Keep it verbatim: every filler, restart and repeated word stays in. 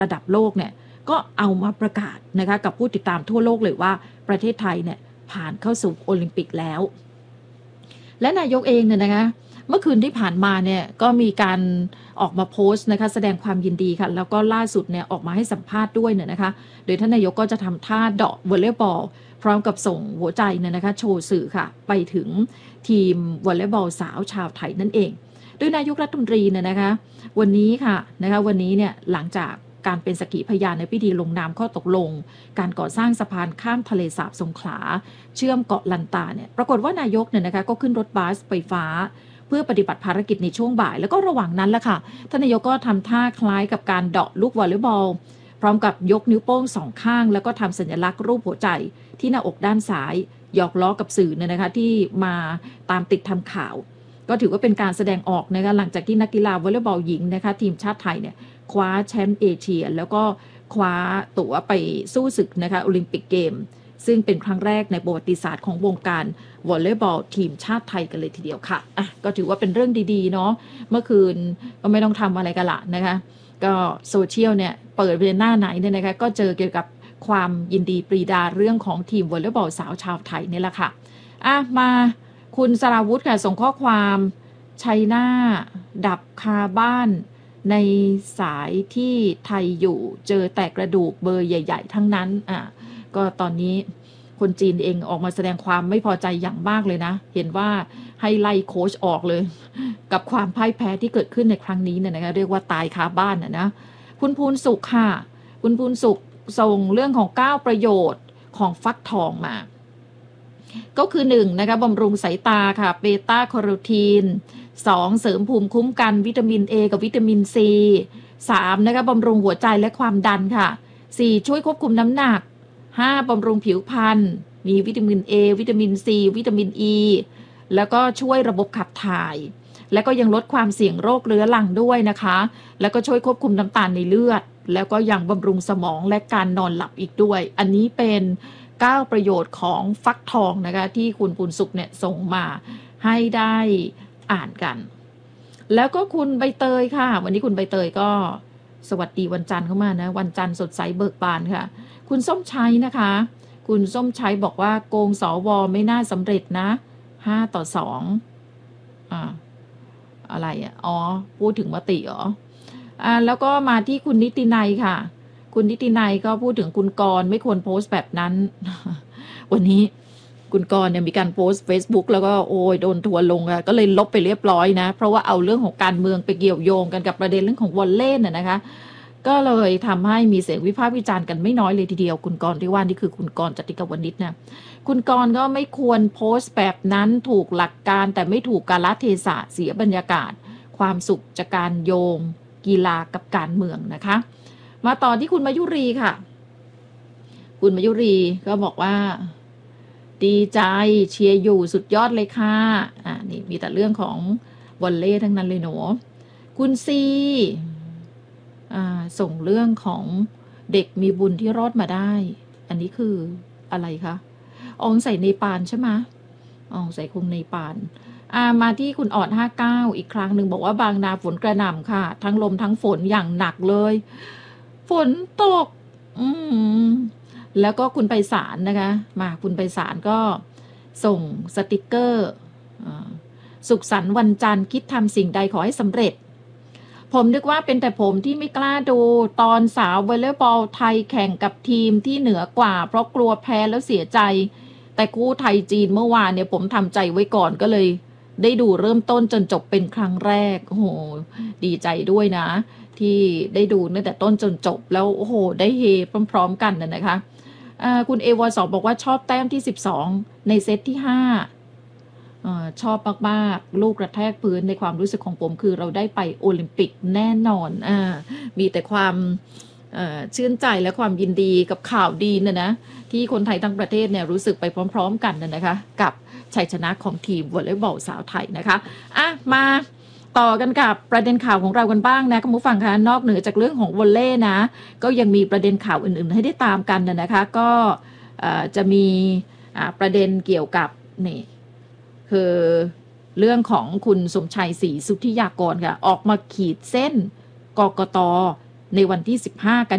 ระดับโลกเนี่ยก็เอามาประกาศนะคะกับผู้ติดตามทั่วโลกเลยว่าประเทศไทยเนี่ยผ่านเข้าสู่โอลิมปิกแล้วและนายกเองเนี่ยนะคะเมื่อคืนที่ผ่านมาเนี่ยก็มีการออกมาโพสต์นะคะแสดงความยินดีค่ะแล้วก็ล่าสุดเนี่ยออกมาให้สัมภาษณ์ด้วยเนี่ยนะคะโดยท่านนายกก็จะทำท่าเดาะวอลเลย์บอลพร้อมกับส่งหัวใจเนี่ยนะคะโชว์สื่อค่ะไปถึงทีมวอลเลย์บอลสาวชาวไทยนั่นเองโดยนายกรัฐมนตรีเนี่ยนะคะวันนี้ค่ะนะคะวันนี้เนี่ยหลังจากการเป็นสักขีพยานในพิธีลงนามข้อตกลงการก่อสร้างสะพานข้ามทะเลสาบสงขลาเชื่อมเกาะลันตาเนี่ยปรากฏว่านายกเนี่ยนะคะก็ขึ้นรถบัสไฟฟ้าเพื่อปฏิบัติภารกิจในช่วงบ่ายแล้วก็ระหว่างนั้นแหละค่ะท่านนายกก็ทำท่าคล้ายกับการเดาะลูกวอลเลย์บอลพร้อมกับยกนิ้วโป้งสองข้างแล้วก็ทำสัญลักษณ์รูปหัวใจที่หน้าอกด้านซ้ายหยอกล้อกับสื่อเนี่ยนะคะที่มาตามติดทำข่าวก็ถือว่าเป็นการแสดงออกนะคะหลังจากที่นักกีฬาวอลเลย์บอลหญิงนะคะทีมชาติไทยเนี่ยคว้าแชมป์เอเชียแล้วก็คว้าตั๋วไปสู้ศึกนะคะโอลิมปิกเกมซึ่งเป็นครั้งแรกในประวัติศาสตร์ของวงการวอลเลย์บอลทีมชาติไทยกันเลยทีเดียวค่ะอ่ะก็ถือว่าเป็นเรื่องดีๆเนาะเมื่อคืนก็ไม่ต้องทำอะไรกันละนะคะก็โซเชียลเนี่ยเปิดไปหน้าไหนเนี่ยนะคะก็เจอเกี่ยวกับความยินดีปรีดาเรื่องของทีมวอลเลย์บอลสาวชาวไทยนี่แหละค่ะอ่ะมาคุณสราวุธค่ะส่งข้อความชัยนาดับคาบ้านในสายที่ไทยอยู่เจอแต่กระดูกเบอร์ใหญ่ๆทั้งนั้นอ่ะก็ตอนนี้คนจีนเองออกมาแสดงความไม่พอใจอย่างมากเลยนะเห็นว่าให้ไล่โค้ชออกเลยกับความพ่ายแพ้ที่เกิดขึ้นในครั้งนี้เนี่ยนะคะเรียกว่าตายคาบ้านนะนะคุณภูนสุขค่ะคุณภูนสุขส่งเรื่องของเก้าประโยชน์ของฟักทองมาก็คือหนึ่งนะคะบำรุงสายตาค่ะเบต้าแคโรทีนสองเสริมภูมิคุ้มกันวิตามิน A กับวิตามิน C สามนะคะบำรุงหัวใจและความดันค่ะสี่ช่วยควบคุมน้ำหนักห้าบำรุงผิวพรรณมีวิตามิน A วิตามิน C วิตามิน E แล้วก็ช่วยระบบขับถ่ายแล้วก็ยังลดความเสี่ยงโรคเรื้อรังด้วยนะคะแล้วก็ช่วยควบคุมน้ำตาลในเลือดแล้วก็ยังบำรุงสมองและการนอนหลับอีกด้วยอันนี้เป็นเก้าประโยชน์ของฟักทองนะคะที่คุณปุณสุขเนี่ยส่งมาให้ได้อ่านกันแล้วก็คุณใบเตยค่ะวันนี้คุณใบเตยก็สวัสดีวันจันทร์เข้ามานะวันจันทร์สดใสเบิกบานค่ะคุณส้มชัยนะคะคุณส้มชัยบอกว่าโกงสวไม่น่าสำเร็จนะห้าต่อสองอ่าอะไรอ่ะอ๋อพูดถึงมติเหรออ่าแล้วก็มาที่คุณนิตินัยค่ะคุณนิตินัยก็พูดถึงคุณกรณ์ไม่ควรโพสต์แบบนั้น วันนี้คุณกรณ์เนี่ยมีการโพสต์ Facebook แล้วก็โอ้ยโดนทัวร์ลงอะก็เลยลบไปเรียบร้อยนะเพราะว่าเอาเรื่องของการเมืองไปเกี่ยวโยงกันกับประเด็นเรื่องของวอลเลย์น่ะนะคะก็เลยทำให้มีเสียงวิพากษ์วิจารณ์กันไม่น้อยเลยทีเดียวคุณกรณ์ที่ว่านี่คือคุณกรณ์จติกาวนิชนะคุณกรณ์ก็ไม่ควรโพสต์แบบนั้นถูกหลักการแต่ไม่ถูกกาลเทศะเสียบรรยากาศความสุขจากการโยงกีฬากับการเมืองนะคะมาต่อที่คุณมายุรีค่ะคุณมายุรีก็บอกว่าดีใจเชียร์อยู่สุดยอดเลยค่ะอ่านี่มีแต่เรื่องของวอลเลย์ทั้งนั้นเลยหนูคุณซีอ่าส่งเรื่องของเด็กมีบุญที่รอดมาได้อันนี้คืออะไรคะอองใส่ในปานใช่ไหมอองใส่คงในปานอ่ามาที่คุณออดห้าเก้าอีกครั้งหนึ่งบอกว่าบางนาฝนกระหน่ำค่ะทั้งลมทั้งฝนอย่างหนักเลยฝนตกอืมแล้วก็คุณไพศาลนะคะมาคุณไพศาลก็ส่งสติกเกอร์สุขสันต์วันจันทร์คิดทำสิ่งใดขอให้สำเร็จผมนึกว่าเป็นแต่ผมที่ไม่กล้าดูตอนสาววอลเลย์บอลไทยแข่งกับทีมที่เหนือกว่าเพราะกลัวแพ้แล้วเสียใจแต่คู่ไทยจีนเมื่อวานเนี่ยผมทำใจไว้ก่อนก็เลยได้ดูเริ่มต้นจนจบเป็นครั้งแรกโอ้โหดีใจด้วยนะที่ได้ดูตั้งแต่ต้นจนจบแล้วโอ้โหได้เฮพร้อมๆกันน่ะนะคะคุณเอวาสองบอกว่าชอบแต้มที่สิบสองในเซตที่ห้าชอบมากๆลูกกระแทกพื้นในความรู้สึกของผมคือเราได้ไปโอลิมปิกแน่นอนอ่ามีแต่ความชื่นใจและความยินดีกับข่าวดีนะนะที่คนไทยทั้งประเทศเนี่ยรู้สึกไปพร้อมๆกันนะคะกับชัยชนะของทีมวอลเลย์บอลสาวไทยนะคะอ่ะมาต่อกันกับประเด็นข่าวของเรากันบ้างนะคุณผู้ฟังคะนอกเหนือจากเรื่องของวอลเลย์นะก็ยังมีประเด็นข่าวอื่นๆให้ได้ตามกันนะคะก็จะมีประเด็นเกี่ยวกับนี่คือเรื่องของคุณสมชัยศรีสุทธิยากรค่ะออกมาขีดเส้นกกต.ในวันที่สิบห้ากัน